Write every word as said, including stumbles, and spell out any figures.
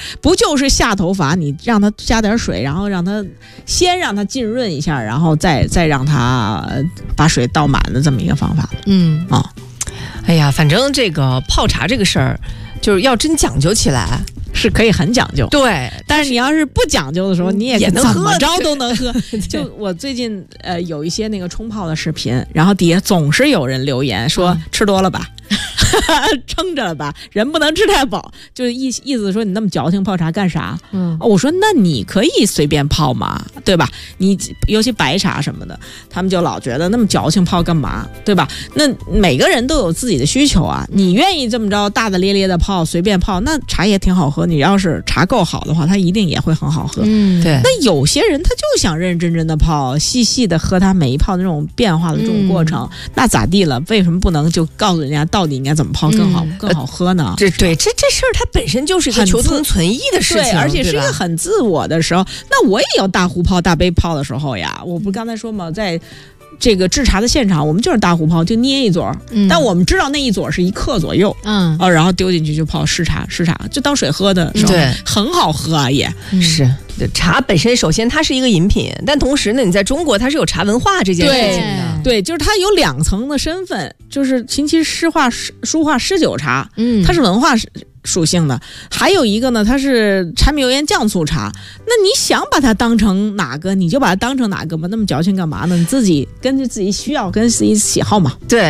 不就是下头法？你让它加点水，然后让它先让它浸润一下，然后再再让它把水倒满的这么一个方法。 嗯啊， 哎呀，反正这个泡茶这个事儿，就是要真讲究起来。 是可以很讲究， 对， 但是你要是不讲究的时候，你也也能喝怎么着都能喝。就我最近呃有一些那个冲泡的视频，然后底下总是有人留言说、嗯、吃多了吧，撑着了吧，人不能吃太饱，就是意意思说你那么矫情泡茶干啥？嗯，我说那你可以随便泡嘛，对吧？你尤其白茶什么的，他们就老觉得那么矫情泡干嘛，对吧？那每个人都有自己的需求啊，你愿意这么着大大咧咧的泡，随便泡，那茶也挺好喝。你要是茶够好的话，它一定也会很好喝。 嗯，对。 那有些人他就想认认真真的泡，细细的喝它每一泡的这种变化的这种过程，嗯、那咋地了？为什么不能就告诉人家到底应该怎么泡更好、嗯、更好喝呢？ 这对这这事儿它本身就是一个求同存异的事情， 对，而且是一个很自我的时候。那我也有大壶泡、大杯泡的时候呀。我不是刚才说吗？在这个制茶的现场，我们就是大壶泡，就捏一撮、嗯，但我们知道那一撮是一克左右，嗯，哦，然后丢进去就泡试茶，试茶就当水喝的时候，对，很好喝啊，也、 嗯、是。茶本身首先它是一个饮品，但同时呢，你在中国它是有茶文化这件事情的， 对，对就是它有两层的身份，就是琴棋诗画书画诗酒茶，嗯，它是文化属性的，还有一个呢，它是柴米油盐酱醋茶。那你想把它当成哪个，你就把它当成哪个吧。那么矫情干嘛呢？你自己根据自己需要跟自己喜好嘛。 对，